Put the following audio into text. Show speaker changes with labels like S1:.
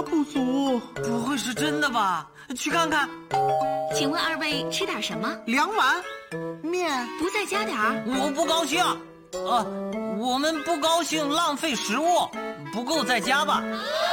S1: 的不足。
S2: 不会是真的吧？去看看。
S3: 请问二位吃点什么
S1: ？2碗面。
S3: 不再加点儿？
S2: 我不高兴。我们不高兴浪费食物，不够再加吧。